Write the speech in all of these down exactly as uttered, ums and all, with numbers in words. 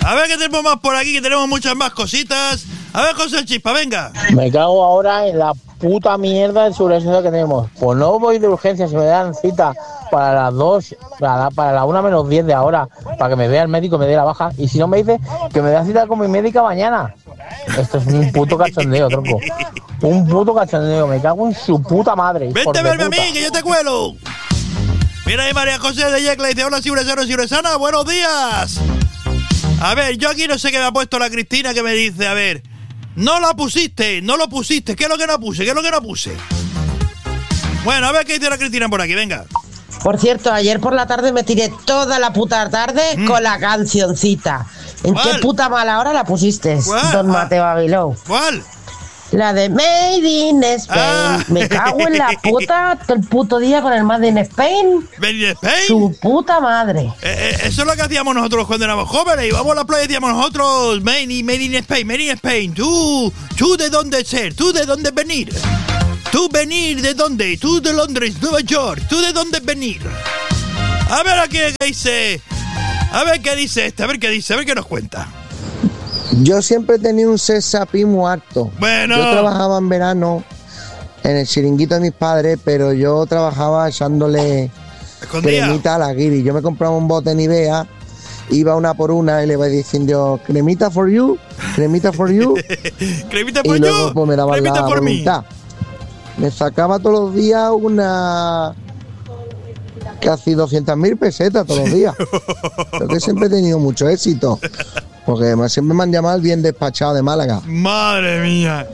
A ver qué tenemos más por aquí, que tenemos muchas más cositas. A ver, José Chispa, venga. Me cago ahora en la puta mierda de seguridad social que tenemos. Pues no voy de urgencia, si me dan cita para las dos, para la, para la una menos diez de ahora, para que me vea el médico, me dé la baja. Y si no me dice que me dé cita con mi médica mañana. Esto es un puto cachondeo, tronco. Un puto cachondeo, me cago en su puta madre. Vente a verme a mí, que yo te cuelo. Mira ahí María José de Yecla dice, hola Ciuresano, Ciuresana, buenos días. A ver, yo aquí no sé qué me ha puesto la Cristina que me dice, a ver, no la pusiste, no lo pusiste, ¿qué es lo que no puse? ¿Qué es lo que no puse? Bueno, a ver qué dice la Cristina por aquí, venga. Por cierto, ayer por la tarde me tiré toda la puta tarde mm. con la cancioncita. ¿En ¿Cuál? qué puta mala hora la pusiste, ¿Cuál? don Mateo Aguiló? ¿Cuál? La de Made in Spain. Ah. Me cago en la puta todo el puto día con el Made in Spain. ¿Made in Spain? Su puta madre. Eh, eh, eso es lo que hacíamos nosotros cuando éramos jóvenes. Íbamos a la playa y decíamos nosotros, Made in, made in Spain, Made in Spain. Tú, tú de dónde ser, tú de dónde venir. Tú venir de dónde, tú de Londres, Nueva York, tú de dónde venir. A ver aquí qué dice. A ver qué dice este, a ver qué dice, a ver qué nos cuenta. Yo siempre he tenido un sesapí muy alto. Bueno. Yo trabajaba en verano en el chiringuito de mis padres, pero yo trabajaba echándole ¿Escondía? cremita a la guiri. Yo me compraba un bote Nivea, iba una por una y le iba diciendo, cremita for you, cremita for you. cremita for y luego, you, pues, me daba cremita la for voluntad. Me sacaba todos los días una... casi doscientas mil pesetas todos los días. Creo que siempre he tenido mucho éxito. Porque siempre me han llamado el bien despachado de Málaga. Madre mía.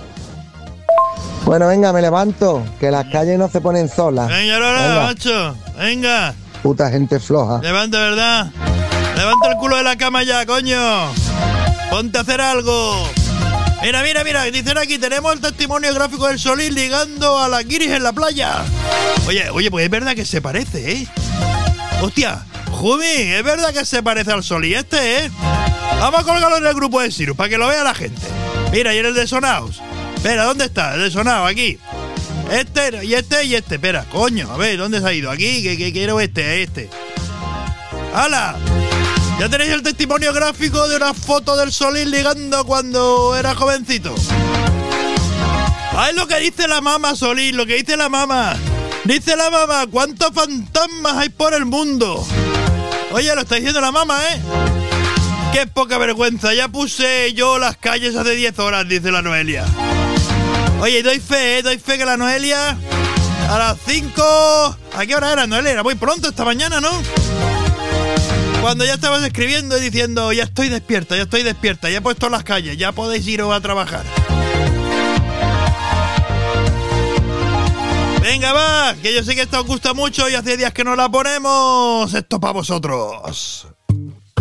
Bueno, venga, me levanto, que las calles no se ponen solas. Venga, ahora, macho, venga. Puta gente floja. Levanta, ¿verdad? Levanta el culo de la cama ya, coño. Ponte a hacer algo. Mira, mira, mira, dicen aquí, tenemos el testimonio gráfico del Solís ligando a la guiris en la playa. Oye, oye, pues es verdad que se parece, ¿eh? Hostia, Jumi, es verdad que se parece al Solís este, ¿eh? Vamos a colgarlo en el grupo de Sirius para que lo vea la gente. Mira, y en el de Sonaos. Espera, ¿dónde está? El de Sonaos, aquí. Este, y este, y este. Espera, coño, a ver, ¿dónde se ha ido? Aquí, que, que quiero este, este. ¡Hala! Ya tenéis el testimonio gráfico de una foto del Solís ligando cuando era jovencito. ¡Ay, lo que dice la mamá, Solís! Lo que dice la mamá. Dice la mamá, ¿cuántos fantasmas hay por el mundo? Oye, lo está diciendo la mamá, ¿eh? ¡Qué poca vergüenza! Ya puse yo las calles hace diez horas, dice la Noelia. Oye, doy fe, ¿eh? Doy fe que la Noelia a las cinco... ¿A qué hora era, Noelia? Era muy pronto esta mañana, ¿no? Cuando ya estabas escribiendo y diciendo, ya estoy despierta, ya estoy despierta, ya he puesto las calles, ya podéis iros a trabajar. Venga, va, que yo sé que esta os gusta mucho y hace días que no la ponemos. Esto para vosotros.